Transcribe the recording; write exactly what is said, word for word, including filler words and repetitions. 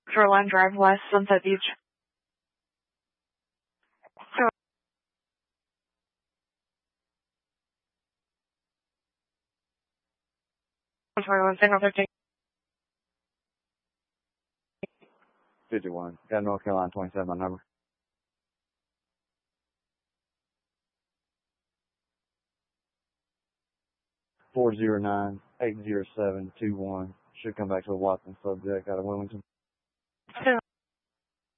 Shoreline Drive West, Sunset Beach. twenty-one, single thirteen. fifty-one. Got North Carolina twenty-seven, my number. four zero nine, eight zero seven, two one. Should come back to a Watson subject out of Wilmington.